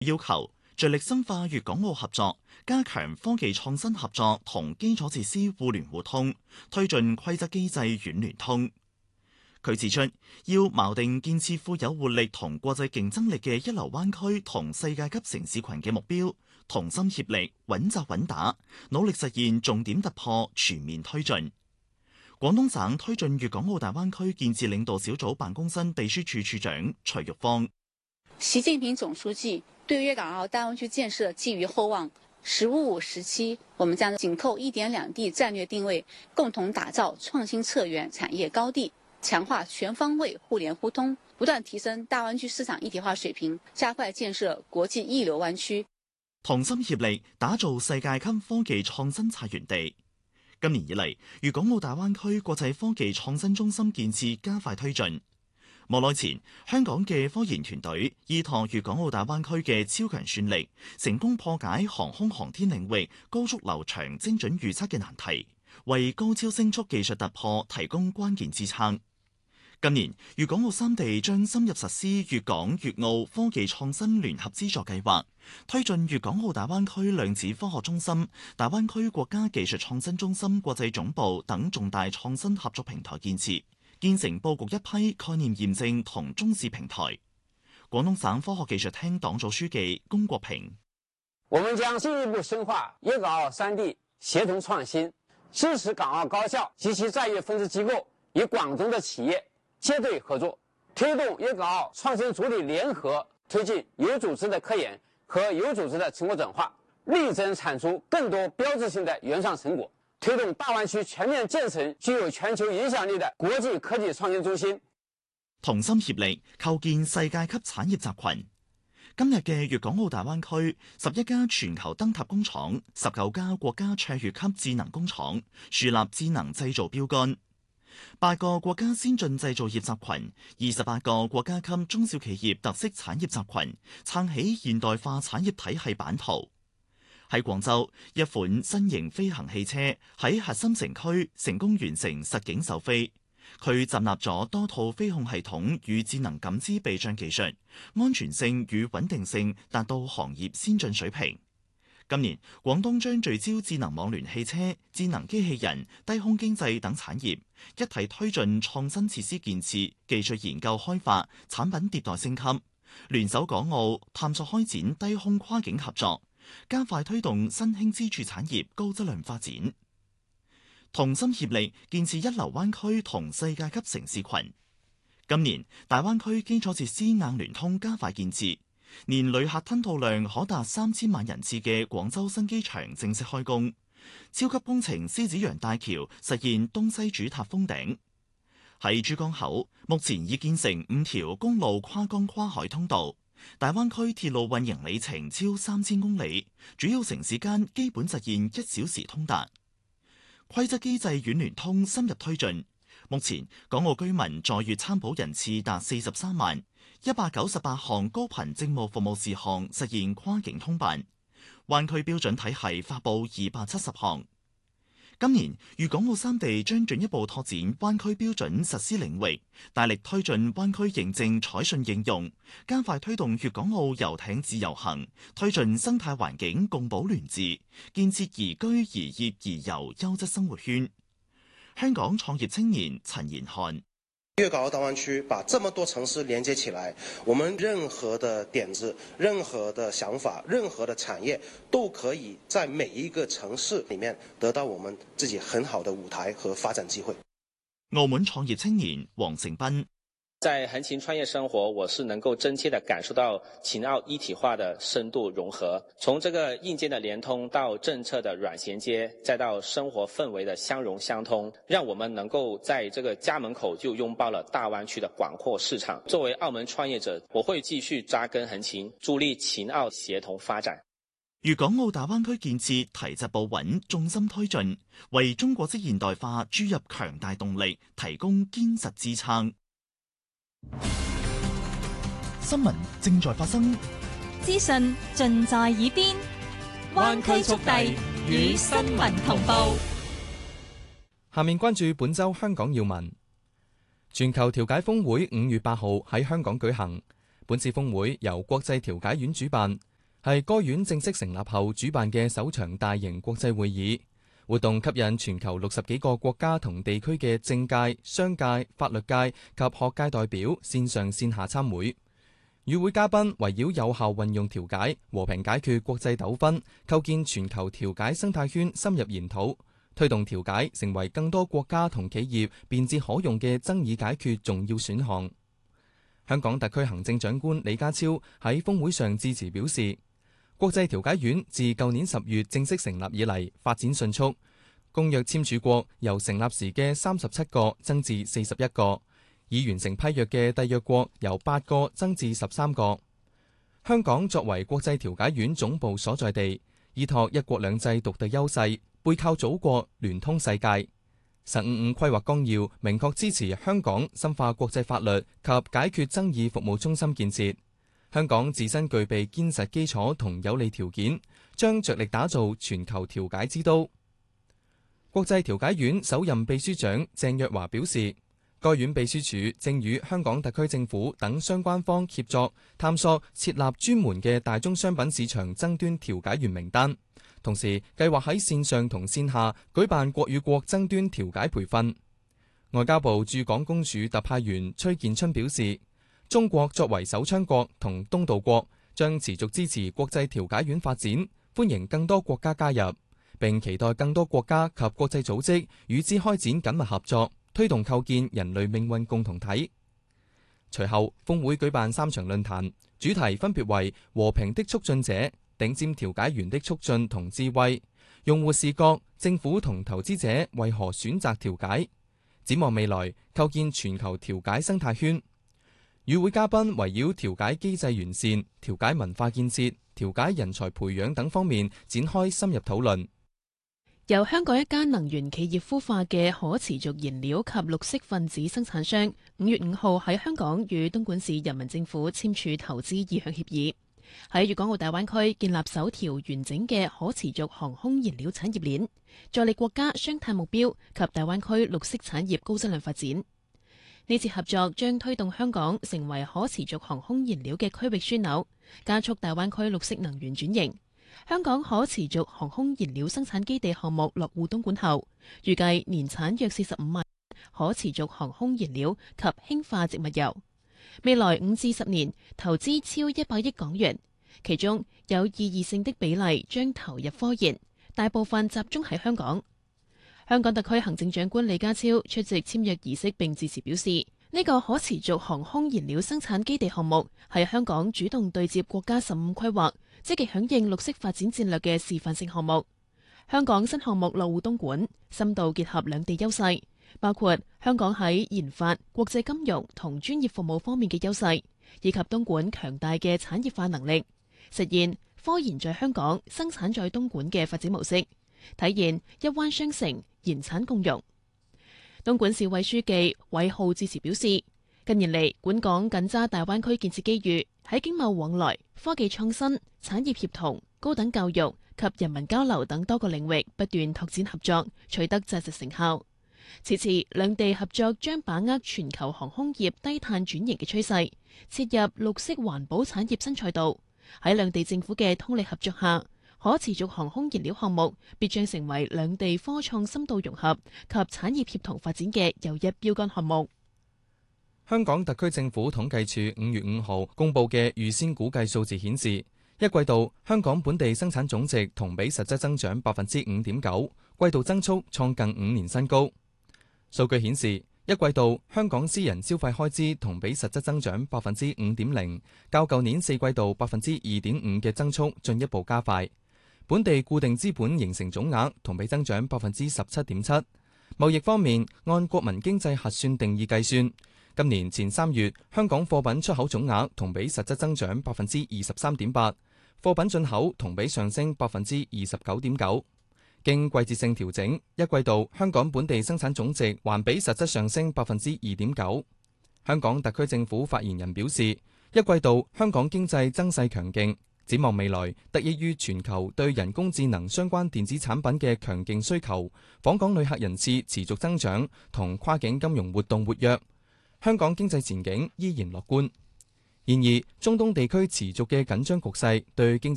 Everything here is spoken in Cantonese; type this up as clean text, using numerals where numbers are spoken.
要求着力深化粵港澳合作，加強科技創新合作同基礎設施互聯互通，推進規則機制軟聯通。佢指出，要錨定建設富有活力同國際競爭力嘅一流灣區同世界級城市群嘅目標，同心協力，穩紮穩打，努力實現重點突破，全面推進。廣東省推進粵港澳大灣區建設領導小組辦公室秘書處處長徐玉芳： 習近平總書記對粵港澳大灣區建設寄予厚望。“15+5”時期，我們將緊扣一點兩地戰略定位，共同打造創新策源產業高地，強化全方位互聯互通，不斷提升大灣區市場一體化水平，加快建設國際一流灣區， 同心協力打造世界級科技創新策源地。今年以嚟，粵港澳大灣區國際科技創新中心建設加快推進。冇耐前，香港嘅科研團隊依託粵港澳大灣區嘅超強算力，成功破解航空航天領域高速流暢精準預測嘅難題，為高超聲速技術突破提供關鍵支撐。今年，粵港澳三地將深入實施粵港粵澳科技創新聯合資助計劃，推進粵港澳大灣區量子科學中心、大灣區國家技術創新中心國際總部等重大創新合作平台建設，建成佈局一批概念驗證同中試平台。廣東省科學技術廳黨組書記龔國平： 我們將進一步深化粵港澳三地協同創新，支持港澳高校及其在粵分支機構與廣東的企業結對合作，推動粵港澳創新主體聯合推進有組織的科研和有組織的成果轉化，力爭產出更多標誌性的原創成果，推動大灣區全面建成具有全球影響力的國際科技創新中心。 同心協力構建世界級產業集群。今日嘅粵港澳大灣區，11家全球燈塔工廠，19家國家卓越級智能工廠，樹立智能製造標杆。8個國家先進製造業集群，28個國家級中小企業特色產業集群，撐起現代化產業體系版圖。喺廣州，一款新型飛行汽車喺核心城區成功完成實景首飛。佢集納咗多套飛控系統與智能感知避障技術，安全性與穩定性達到行業先進水平。今年，廣東將聚焦智能網聯汽車、智能機器人、低空經濟等產業，一體推進創新設施建設、技術研究開發、產品迭代升級，聯手港澳探索開展低空跨境合作，加快推動新興支柱產業高質量發展，同心協力建設一流灣區同世界級城市群。今年，大灣區基礎設施硬聯通加快建設。年旅客吞吐量可達3000萬人次嘅廣州新機場正式開工，超級工程獅子洋大橋實現東西主塔封頂。喺珠江口，目前已建成5條公路跨江跨海通道，大灣區鐵路運營里程超3000公里，主要城市間基本實現1小時通達。規則機制軟聯通深入推進，目前港澳居民在粵參保人次達43萬。198項高頻政務服務事項實現跨境通辦，灣區標準體系發布270項。今年，粵港澳三地將進一步拓展灣區標準實施領域，大力推進灣區認證採信應用，加快推動粵港澳遊艇自由行，推進生態環境共保聯治，建設宜居宜業宜遊優質生活圈。香港創業青年陳延漢： 粵港澳大灣區把這麼多城市連接起來，我們任何的點子、任何的想法、任何的產業，都可以在每一個城市裡面得到我們自己很好的舞台和發展機會。 澳門創業青年黃成斌： 在橫琴創業生活，我是能夠真切地感受到秦澳一體化的深度融合，從這個硬件的聯通到政策的軟銜接，再到生活氛圍的相融相通，讓我們能夠在這個家門口就擁抱了大灣區的廣闊市場。作為澳門創業者，我會繼續扎根橫琴，助力秦澳協同發展。 粵港澳大灣區建設提質步穩，重心推進，為中國式現代化注入強大動力，提供堅實支撐。新聞正在發生， 資訊盡在耳邊，灣區速遞與新聞同步。 下面關注本周香港要聞。全球調解峰會5月8號喺香港舉行，本次峰會由國際調解院主辦， 係該院正式成立後主辦嘅首場大型國際會議。活動吸引全球60幾個國家同地區嘅政界、商界、法律界及學界代表線上線下參會。與會嘉賓圍繞有效運用調解、和平解決國際糾紛、構建全球調解生態圈深入研討，推動調解成為更多國家同企業便捷可用嘅爭議解決重要選項。香港特區行政長官李家超喺峰會上致辭表示，國際調解院自舊年10月正式成立以嚟發展迅速，公約簽署國由成立時嘅37個增至41個。已完成批約嘅締約國由8個增至13個。香港作為國際調解院總部所在地，依託一國兩制獨特優勢，背靠祖國，聯通世界。15+5規劃綱要明確支持香港深化國際法律及解決爭議服務中心建設。香港自身具備堅實基礎同有利條件，將着力打造全球調解之都。國際調解院首任秘書長鄭若驊表示，該院秘書處正與香港特區政府等相關方協作，探索設立專門嘅大宗商品市場爭端調解員名單，同時計劃喺線上同線下舉辦國與國爭端調解培訓。外交部駐港公署特派員崔建春表示，中國作為首倡國同東道國，將持續支持國際調解院發展，歡迎更多國家加入，並期待更多國家及國際組織與之開展緊密合作，推動構建人類命運共同體。隨後，峰會舉辦3場論壇，主題分別為和平的促進者、頂尖調解員的促進同智慧、用戶視角、政府同投資者為何選擇調解、展望未來、構建全球調解生態圈。與會嘉賓圍繞調解機制完善、調解文化建設、調解人才培養等方面展開深入討論。 由香港一間能源企業孵化嘅可持續燃料及綠色分子生產商，5月5號喺香港與東莞市人民政府簽署投資意向協議，喺粵港澳大灣區建立首條完整嘅可持續航空燃料產業鏈，助力國家雙碳目標及大灣區綠色產業高質量發展。呢次合作將推動香港成為可持續航空燃料嘅區域樞紐，加速大灣區綠色能源轉型。香港可持續航空燃料生產基地項目落戶東莞後，預計年產約45萬可持續航空燃料及氫化植物油。未來5至10年投資超100億港元，其中有意義性的比例將投入科研，大部分集中喺香港。香港特區行政長官李家超出席簽約儀式並致辭表示，呢個可持續航空燃料生產基地項目係香港主動對接國家15規劃，積極響應綠色發展戰略嘅示範性項目。香港新項目落戶東莞，深度結合兩地優勢，包括香港喺研發、國際金融同專業服務方面嘅優勢，以及東莞強大嘅產業化能力，實現科研在香港、生產在東莞嘅發展模式，體現一灣雙城、研產共融。東莞市委書記韋浩致辭表示，近年嚟，本港緊揸大灣區建設機遇，喺經貿往來、科技創新、產業協同、高等教育及人民交流等多個領域不斷拓展合作，取得紮實成效。此次兩地合作將把握全球航空業低碳轉型嘅趨勢，切入綠色環保產業新賽道。喺兩地政府嘅通力合作下，可持續航空燃料項目必將成為兩地科創深度融合及產業協同發展嘅又一標杆項目。 香港特區政府統計處5月5號公佈嘅預先估計數字顯示，一季度香港本地生產總值同比實質增長5.9%，季度增速創近5年新高。數據顯示，一季度香港私人消費開支同比實質增長5.0%，較舊年4季度2.5%嘅增速進一步加快。本地固定資本形成總額同比增長17.7%。貿易方面，按國民經濟核算定義計算，今年前3月香港貨品出口總額同比實質增長23.8%，貨品進口同比上升29.9%。經季節性調整，一季度香港本地生產總值環比實質上升2.9%。香港特區政府發言人表示，一季度香港經濟增勢強勁。展望未來，得益於全球對人工智能相關電子產品嘅強勁需求，訪港旅客人次持續增長，同跨境金融活動活躍，香港經濟前景依然樂觀。然而，中東地區持續嘅緊張局勢對經